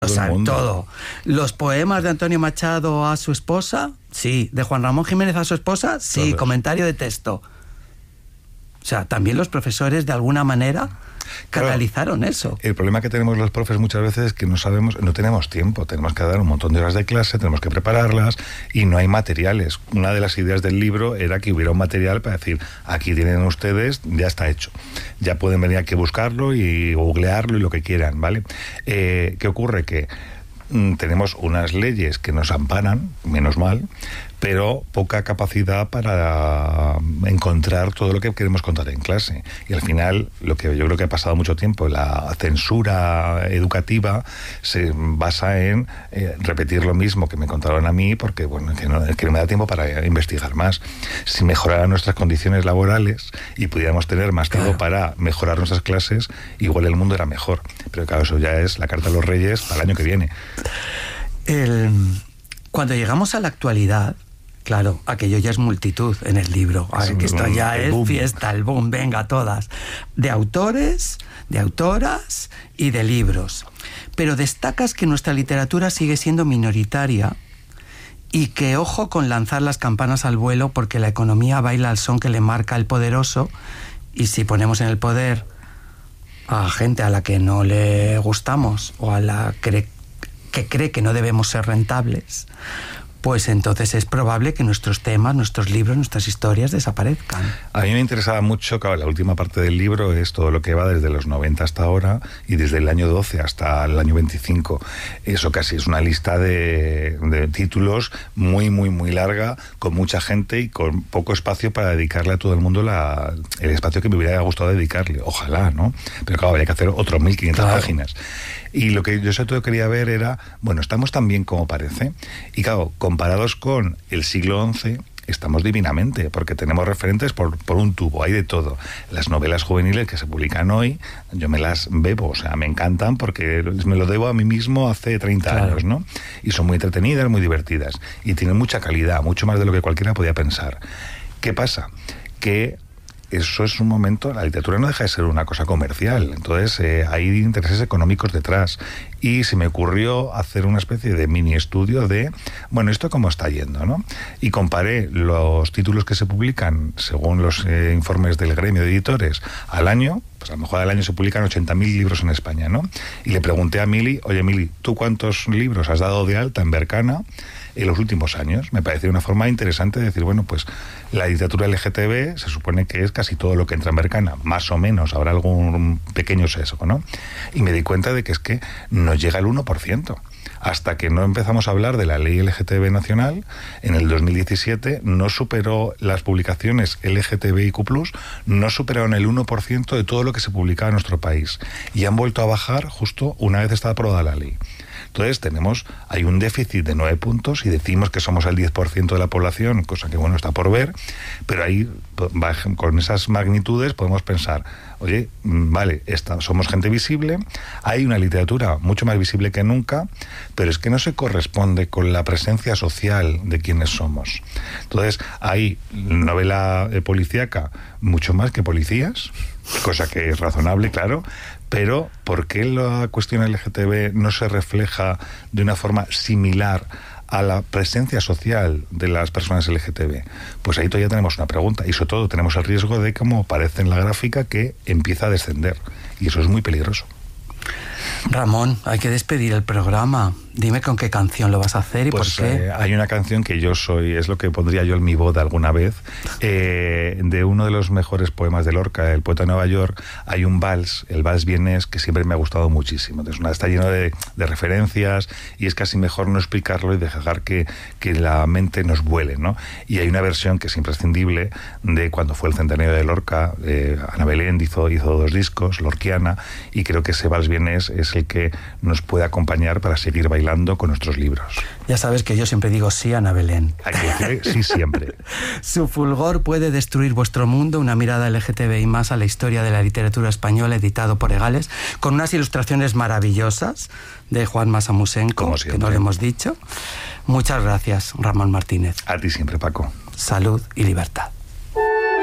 todo el mundo. Todo. Los poemas de Antonio Machado a su esposa, sí. De Juan Ramón Jiménez a su esposa, sí. Todos. Comentario de texto. O sea, también los profesores de alguna manera canalizaron eso. El problema que tenemos los profes muchas veces es que no tenemos tiempo, tenemos que dar un montón de horas de clase, tenemos que prepararlas y no hay materiales. Una de las ideas del libro era que hubiera un material para decir, aquí tienen ustedes, ya está hecho. Ya pueden venir aquí a buscarlo y googlearlo y lo que quieran, ¿vale? ¿Qué ocurre? Que tenemos unas leyes que nos amparan, menos mal, pero poca capacidad para encontrar todo lo que queremos contar en clase. Y al final, lo que yo creo que ha pasado mucho tiempo, la censura educativa se basa en repetir lo mismo que me contaron a mí, porque bueno, que no me da tiempo para investigar más. Si mejoraran nuestras condiciones laborales y pudiéramos tener más tiempo para mejorar nuestras clases, igual el mundo era mejor. Pero claro, eso ya es la carta a los Reyes para el año que viene. Cuando llegamos a la actualidad, claro, aquello ya es multitud en el libro. Sí, que esto ya es boom. Fiesta, el boom, venga, todas. De autores, de autoras y de libros. Pero destacas que nuestra literatura sigue siendo minoritaria y que ojo con lanzar las campanas al vuelo, porque la economía baila al son que le marca el poderoso, y si ponemos en el poder a gente a la que no le gustamos o a la que cree que no debemos ser rentables, pues entonces es probable que nuestros temas, nuestros libros, nuestras historias desaparezcan. A mí me interesaba mucho, claro, la última parte del libro es todo lo que va desde los 90 hasta ahora y desde el año 12 hasta el año 25. Eso casi es una lista de títulos muy, muy, muy larga, con mucha gente y con poco espacio para dedicarle a todo el mundo el espacio que me hubiera gustado dedicarle. Ojalá, ¿no? Pero claro, habría que hacer otros 1500 páginas. Y lo que yo sobre todo quería ver era, bueno, estamos tan bien como parece. Y claro, comparados con el siglo XI, estamos divinamente, porque tenemos referentes por un tubo, hay de todo. Las novelas juveniles que se publican hoy, yo me las bebo, o sea, me encantan porque me lo debo a mí mismo hace 30 años, ¿no? Y son muy entretenidas, muy divertidas. Y tienen mucha calidad, mucho más de lo que cualquiera podía pensar. ¿Qué pasa? Que eso es un momento, la literatura no deja de ser una cosa comercial, entonces hay intereses económicos detrás, y se me ocurrió hacer una especie de mini estudio de, bueno, esto cómo está yendo, ¿no? Y comparé los títulos que se publican según los informes del gremio de editores al año. Pues a lo mejor al año se publican 80.000 libros en España, ¿no? Y le pregunté a Mili, oye Mili, ¿tú cuántos libros has dado de alta en Berkana en los últimos años? Me pareció una forma interesante de decir, bueno, pues la literatura LGTB se supone que es casi todo lo que entra en Berkana, más o menos, habrá algún pequeño sesgo, ¿no? Y me di cuenta de que es que no llega al 1%. Hasta que no empezamos a hablar de la ley LGTB nacional, en el 2017 no superó las publicaciones LGTBIQ+, no superaron el 1% de todo lo que se publicaba en nuestro país. Y han vuelto a bajar justo una vez está aprobada la ley. Entonces hay un déficit de 9 puntos y decimos que somos el 10% de la población, cosa que bueno, está por ver, pero ahí con esas magnitudes podemos pensar, oye, vale, somos gente visible, hay una literatura mucho más visible que nunca, pero es que no se corresponde con la presencia social de quienes somos. Entonces hay novela policíaca mucho más que policías, cosa que es razonable, claro, pero ¿por qué la cuestión LGTB no se refleja de una forma similar a la presencia social de las personas LGTB? Pues ahí todavía tenemos una pregunta, y sobre todo tenemos el riesgo de, como parece en la gráfica, que empieza a descender, y eso es muy peligroso. Ramón, hay que despedir el programa. Dime con qué canción lo vas a hacer y pues, por qué. Hay una canción que es lo que pondría yo en mi boda alguna vez, de uno de los mejores poemas de Lorca, el poeta de Nueva York. Hay un vals, el vals vienés, que siempre me ha gustado muchísimo. Entonces, está lleno de referencias y es casi mejor no explicarlo y dejar que la mente nos vuele, ¿no? Y hay una versión que es imprescindible de cuando fue el centenario de Lorca. Ana Belén hizo 2 discos, lorquiana, y creo que ese vals vienés es el que nos puede acompañar para seguir bailando con nuestros libros. Ya sabes que yo siempre digo sí a Ana Belén. Hay que decir sí siempre. Su fulgor puede destruir vuestro mundo, una mirada LGTBI más a la historia de la literatura española, editado por Egales, con unas ilustraciones maravillosas de Juan Masamusenko, que no le hemos dicho. Muchas gracias, Ramón Martínez. A ti siempre, Paco. Salud y libertad.